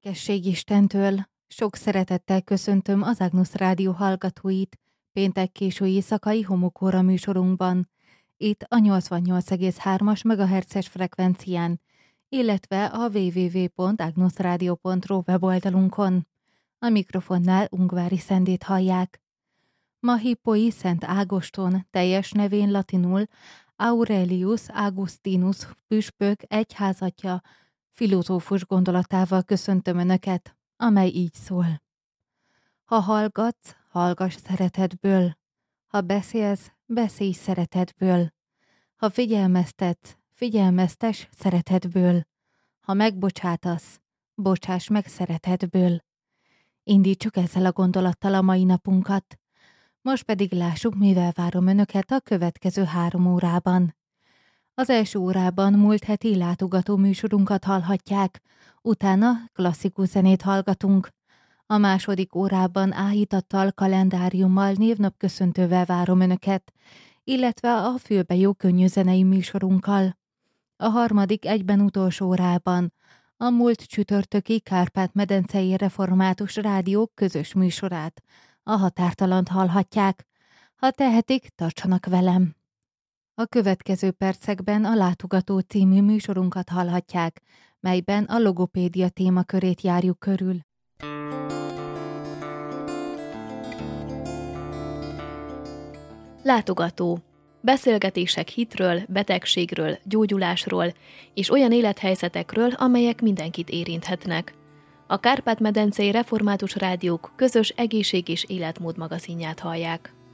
Békesség Istentől! Sok szeretettel köszöntöm az Agnus Rádió hallgatóit péntek késő éjszakai homokóra műsorunkban, itt a 88,3-as MHz-es frekvencián, illetve a www.agnusradio.ru weboldalunkon. A mikrofonnál Ungvári Szendét hallják. Ma Hippoi Szent Ágoston, teljes nevén latinul Aurelius Augustinus püspök egyházatja filozófus gondolatával köszöntöm Önöket, amely így szól. Ha hallgatsz, hallgass szeretetből. Ha beszélsz, beszélj szeretetből. Ha figyelmeztetsz, figyelmeztess szeretetből. Ha megbocsátasz, bocsáss meg szeretetből. Indítsuk ezzel a gondolattal a mai napunkat. Most pedig lássuk, mivel várom Önöket a következő 3 órában. Az első órában múlt heti látogató műsorunkat hallhatják, utána klasszikus zenét hallgatunk. A második órában áhítattal, kalendáriummal, névnapköszöntővel várom Önöket, illetve a fülbe jó könnyű zenei műsorunkkal. A harmadik egyben utolsó órában a múlt csütörtöki Kárpát-medencei Református Rádió közös műsorát, a Határtalant hallhatják. Ha tehetik, tartsanak velem! A következő percekben a Látogató című műsorunkat hallhatják, melyben a logopédia témakörét járjuk körül. Látogató. Beszélgetések hitről, betegségről, gyógyulásról és olyan élethelyzetekről, amelyek mindenkit érinthetnek. A Kárpát-medencei Református Rádiók közös egészség és életmód magazinját hallják.